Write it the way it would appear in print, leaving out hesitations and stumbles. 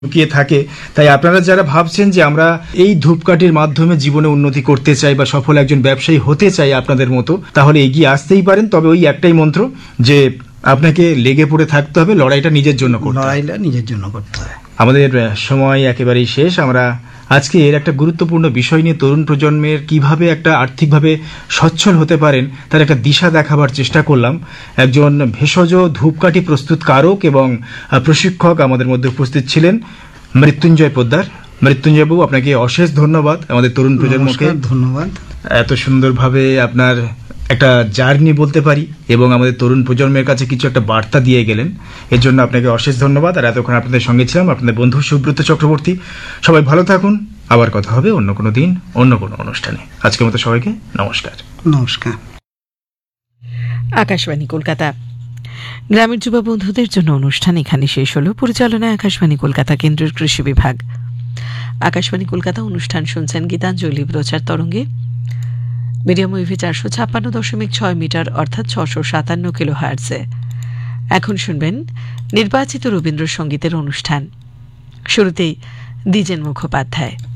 লুকিয়ে থাকে। তাই আপনারা যারা ভাবছেন যে আমরা এই ধূপকাঠির মাধ্যমে জীবনে উন্নতি করতে চাই বা সফল একজন ব্যবসায়ী হতে চাই আপনাদের মতো, তাহলে এগিয়ে আসতেই পারেন। তবে ওই একটাই মন্ত্র যে আপনাকে লেগে পড়ে থাকতে হবে, লড়াইটা নিজের জন্য করতে হবে। লড়াইটা নিজের জন্য করতে হয়। আমাদের সময় একেবারেই শেষ। আমরা আজকে এর একটা গুরুত্বপূর্ণ বিষয় নিয়ে তরুণ প্রজন্মের কিভাবে একটা আর্থিকভাবে সচ্ছল হতে পারেন তার একটা দিশা দেখাবার চেষ্টা করলাম। একজন ভেষজ ধূপকাঠি প্রস্তুতকারক এবং প্রশিক্ষক আমাদের মধ্যে উপস্থিত ছিলেন মৃত্যুঞ্জয় পোদ্দার। মৃত্যুঞ্জয়বাবু, আপনাকে অশেষ ধন্যবাদ আমাদের তরুণ প্রজন্মকে। ধন্যবাদ। এত সুন্দরভাবে আপনার একটা জার্নি বলতে পারি এবং আমাদের তরুণ প্রজন্মের কাছে কিছু একটা বার্তা দিয়ে গেলেন, এর জন্য আপনাকে অশেষ ধন্যবাদ। আর এতক্ষণ আপনাদের সঙ্গে ছিলাম আপনাদের বন্ধু সুব্রত চক্রবর্তী। সবাই ভালো থাকুন, আবার কথা হবে অন্য কোনো দিন অন্য কোনো অনুষ্ঠানে। আজকের মতো সবাইকে নমস্কার। নমস্কার। আকাশবাণী কলকাতা গ্রামের যুবা বন্ধুদের জন্য অনুষ্ঠান এখানে শেষ হলো। পরিচালনায় আকাশবাণী কলকাতা কেন্দ্রের কৃষি বিভাগ। আকাশবাণী কলকাতা অনুষ্ঠান শুনছেন গীতাঞ্জলি প্রচার তরঙ্গে মিডিয়াম ওয়েভে 456.6 মিটার অর্থাৎ 657 কিলোহার্টজে। এখন শুনবেন নির্বাচিত রবীন্দ্রসঙ্গীতের অনুষ্ঠান। শুরুতেই দ্বিজেন মুখোপাধ্যায়।